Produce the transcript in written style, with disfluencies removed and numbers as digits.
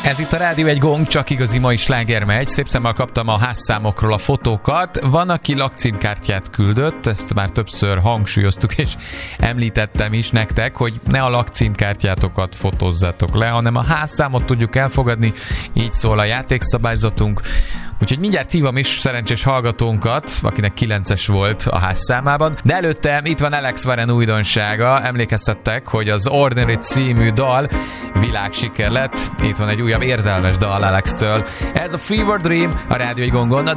Ez itt a Rádió Egy Gong, csak igazi mai sláger megy. Szép szemmel kaptam a házszámokról a fotókat. Van, aki lakcímkártyát küldött, ezt már többször hangsúlyoztuk, és említettem is nektek, hogy ne a lakcímkártyátokat fotózzatok le, hanem a házszámot tudjuk elfogadni, így szól a játékszabályzatunk. Úgyhogy mindjárt hívom is szerencsés hallgatónkat, akinek 9-es volt a házszámában. De előtte itt van Alex Warren újdonsága. Emlékeztettek, hogy az Ordinary című dal világsiker lett. Itt van egy újabb érzelmes dal Alex-től. Ez a Fever Dream a Rádió Egy Gongon, a